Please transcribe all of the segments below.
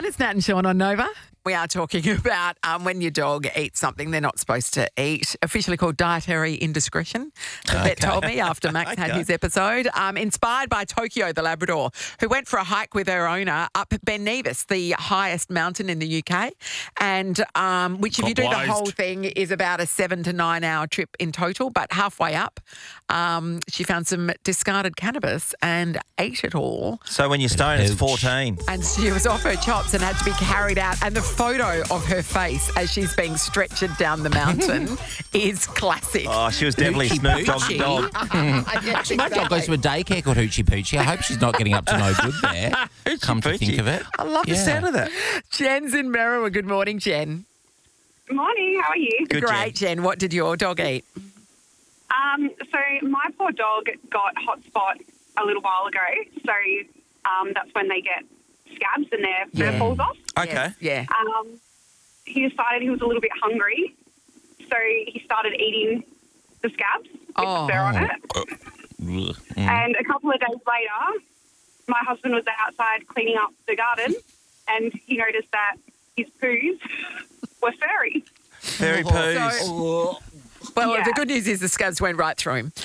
9, it's Nat and Sean on Nova. We are talking about when your dog eats something they're not supposed to eat, officially called dietary indiscretion. The vet told me after Max had his episode. Inspired by Tokyo, the Labrador, who went for a hike with her owner up Ben Nevis, the highest mountain in the UK, and which, if you do the whole thing, is about a 7 to 9 hour trip in total. But halfway up, she found some discarded cannabis and ate it all. So when you're stoned, it's 14. And she was off her chops and had to be carried out. And the photo of her face as she's being stretchered down the mountain is classic. Oh, she was definitely Snoop Dogg's dog. Actually, my dog goes to a daycare called Hoochie Poochie. I hope she's not getting up to no good there. Come to think of it. I love the sound of that. Jen's in Merriwa. Good morning, Jen. Good morning. How are you? Good, Great, Jen. What did your dog eat? So my poor dog got hotspot a little while ago. So that's when they get scabs and their fur falls off. Okay. Yeah. He decided he was a little bit hungry, so he started eating the scabs with the fur on it. And a couple of days later, my husband was outside cleaning up the garden, and he noticed that his poos were furry. Fairy poos. Well, Yeah. the good news is the scabs went right through him.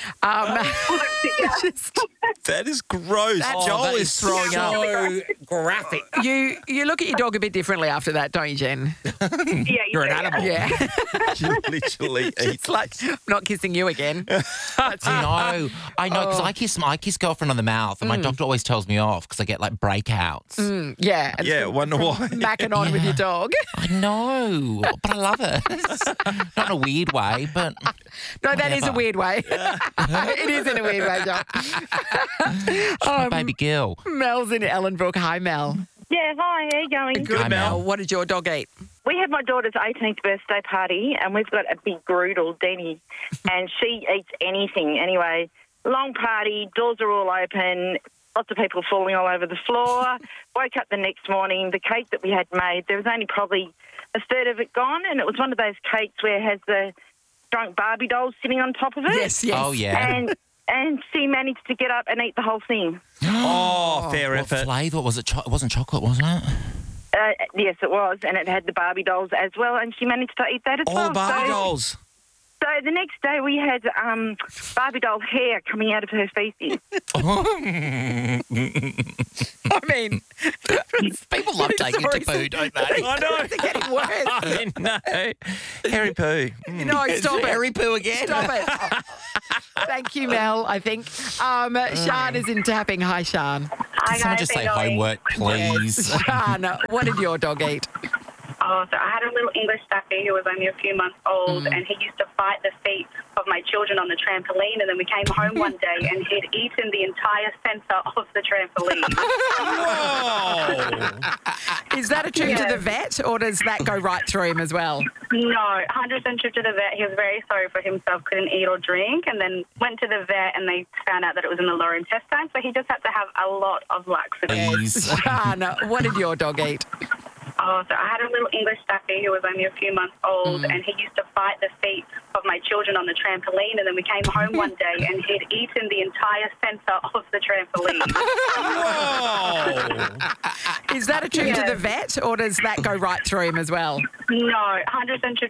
That is gross. Joel that is throwing up. so graphic. You look at your dog a bit differently after that, don't you, Jen? Yeah, You're an animal. Yeah. She literally eats. It's like, I'm not kissing you again. I know, because I kiss girlfriend on the mouth, and my doctor always tells me off because I get like breakouts. Yeah. and Yeah, wonder why. Macking on with your dog. I know, but I love it. Not in a weird way, but No, that is a whatever. weird way. It is in a weird way, John. she's my baby girl. Mel's in Ellenbrook. Hi, Mel. Yeah, hi, how you going? Good, Hi, Mel. Mel. What did your dog eat? We had my daughter's 18th birthday party, and we've got a big groodle, Denny, and she eats anything. Anyway, long party, doors are all open, lots of people falling all over the floor. Woke up the next morning, the cake that we had made, there was only probably a third of it gone, and it was one of those cakes where it has the drunk Barbie dolls sitting on top of it. Yes. Oh, yeah. And she managed to get up and eat the whole thing. Oh, fair What effort. flavour was it? It wasn't chocolate, wasn't it? Yes, it was, and it had the Barbie dolls as well, and she managed to eat that as All well. the Barbie So- dolls. So the next day we had Barbie doll hair coming out of her feces. I mean, People love taking it to Sorry, poo, don't they? I know. they're getting worse. I know. Harry Poo. No, stop it. Harry poo again. Stop it. Thank you, Mel, I think. Sian is in Tapping. Hi, Sian. Hi, Someone just say homework, please. Sian, what did your dog eat? Oh, so I had a little English Staffy who was only a few months old, and he used to fight the feet of my children on the trampoline, and then we came home one day and he'd eaten the entire centre of the trampoline. Whoa. Is that a trip to Yeah. the vet, or does that go right through him as well? No, 100% trip to the vet. He was very sorry for himself, couldn't eat or drink, and then went to the vet and they found out that it was in the lower intestine, so he just had to have a lot of laxatives. Please. Sian, what did your dog eat? Oh, so I had a little English Staffy who was only a few months old, and he used to fight the feet of my children on the trampoline, and then we came home one day and he'd eaten the entire centre of the trampoline. Whoa. Is that a trip to Yeah. the vet, or does that go right through him as well? No, 100% trip